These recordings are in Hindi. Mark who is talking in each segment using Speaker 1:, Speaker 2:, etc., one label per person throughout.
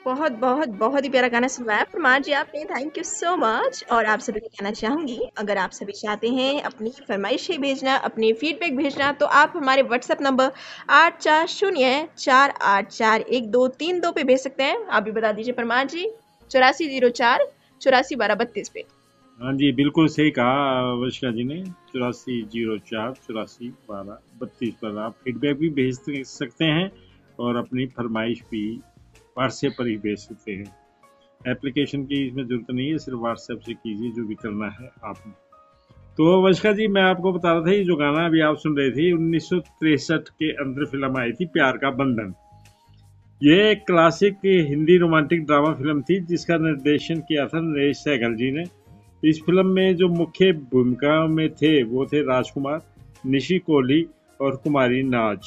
Speaker 1: बहुत बहुत बहुत ही प्यारा गाना सुनवाया प्रमाण जी आपने, थैंक यू सो मच। और आप सभी को कहना चाहूंगी, अगर आप सभी चाहते हैं अपनी फरमाइशें भेजना, अपने फीडबैक भेजना, तो आप हमारे व्हाट्सएप नंबर 840488413232 पे भेज सकते हैं। आप भी बता दीजिए प्रमाण जी। 8404 841232 पे।
Speaker 2: हाँ जी, बिल्कुल सही कहा वशिका जी ने। 8404 841232 पर आप फीडबैक भी भेज सकते हैं और अपनी फरमाइश भी व्हाट्सएप पर ही भेज सकते हैं। एप्लीकेशन की इसमें जरूरत नहीं है, सिर्फ व्हाट्सएप से कीजिए जो भी करना है आपने। तो वशिका जी, मैं आपको बता रहा था, ये जो गाना अभी आप सुन रहे थे 1963 के अंदर फिल्म आई थी प्यार का बंधन। ये एक classic Hindi romantic drama film थी जिसका निर्देशन किया था नरेश सहगल जी ने। इस फिल्म में जो मुख्य भूमिका में थे वो थे राजकुमार, निशी कोहली और कुमारी नाज।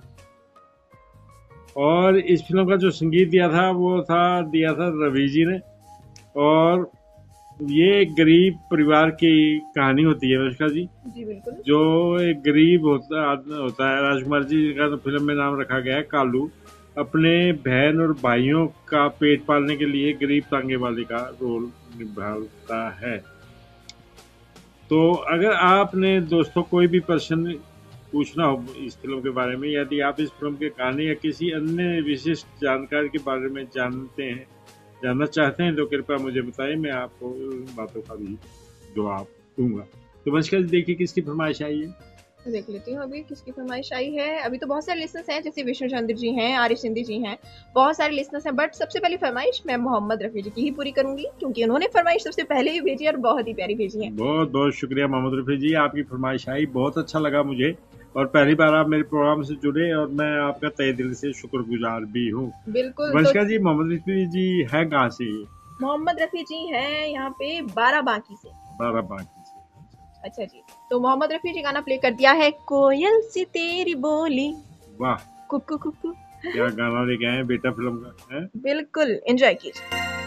Speaker 2: और इस फिल्म का जो संगीत दिया था रवि जी ने। और ये एक गरीब परिवार की कहानी होती है वशिका जी।
Speaker 1: जी बिल्कुल।
Speaker 2: जो एक गरीब होता है, राजकुमार जी का तो फिल्म में नाम रखा गया है कालू, अपने बहन और भाइयों का पेट पालने के लिए गरीब तांगे वाले का रोल निभाता है। तो अगर आपने दोस्तों कोई भी प्रश्न पूछना हो इस फिल्म के बारे में, यदि आप इस फिल्म के गाने या किसी अन्य विशिष्ट जानकारी के बारे में जानना चाहते हैं, तो कृपया मुझे बताएं, मैं आपको उन बातों का भी जवाब दूंगा। तो वंशिका जी, देखिए किसकी फरमाइश आई है।
Speaker 1: देख लेती हूँ अभी किसकी फरमाइश आई है। अभी तो बहुत सारे लिसनर्स हैं, जैसे विष्णु चंद्र जी हैं, आरिफ सिंधी जी हैं, बहुत सारे लिसनर्स हैं। बट सबसे पहली फरमाइश मैं मोहम्मद रफी जी की ही पूरी करूंगी, क्योंकि उन्होंने फरमाइश सबसे पहले ही भेजी और बहुत ही प्यारी भेजी है।
Speaker 2: बहुत बहुत शुक्रिया मोहम्मद रफी जी, आपकी फरमाइश आई, बहुत अच्छा लगा मुझे। और पहली बार आप मेरे प्रोग्राम से जुड़े और मैं आपका तहे दिल से शुक्रगुजार भी हूँ।
Speaker 1: बिल्कुल।
Speaker 2: वंशिका जी, मोहम्मद रफी जी है कहाँ से?
Speaker 1: मोहम्मद रफी जी हैं यहाँ पे बाराबांकी से।
Speaker 2: बाराबांकी से।
Speaker 1: अच्छा जी, तो मोहम्मद रफी जी गाना प्ले कर दिया है, कोयल सी तेरी बोली।
Speaker 2: वाह,
Speaker 1: कुकू कुकू।
Speaker 2: क्या गाना लेके आए बेटा फिल्म का है।
Speaker 1: बिल्कुल एंजॉय कीजिए।